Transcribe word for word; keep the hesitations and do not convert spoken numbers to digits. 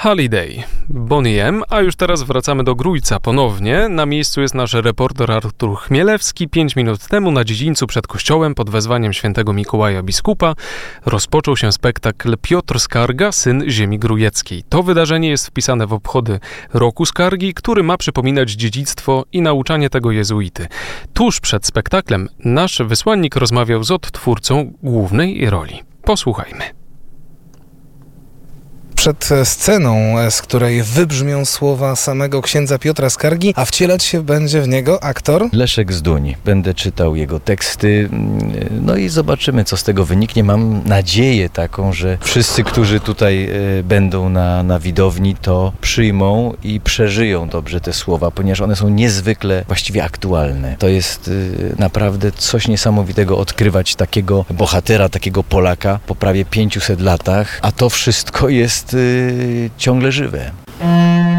Holiday, Boney M, a już teraz wracamy do Grójca ponownie. Na miejscu jest nasz reporter Artur Chmielewski. Pięć minut temu na dziedzińcu przed kościołem pod wezwaniem świętego Mikołaja Biskupa rozpoczął się spektakl Piotr Skarga, syn ziemi grujeckiej. To wydarzenie jest wpisane w obchody Roku Skargi, który ma przypominać dziedzictwo i nauczanie tego jezuity. Tuż przed spektaklem nasz wysłannik rozmawiał z odtwórcą głównej roli. Posłuchajmy. Przed sceną, z której wybrzmią słowa samego księdza Piotra Skargi, a wcielać się będzie w niego aktor Leszek Zduń. Będę czytał jego teksty, no i zobaczymy, co z tego wyniknie. Mam nadzieję taką, że wszyscy, którzy tutaj będą na, na widowni, to przyjmą i przeżyją dobrze te słowa, ponieważ one są niezwykle właściwie aktualne. To jest naprawdę coś niesamowitego odkrywać takiego bohatera, takiego Polaka po prawie pięciuset latach, a to wszystko jest ciągle żywe.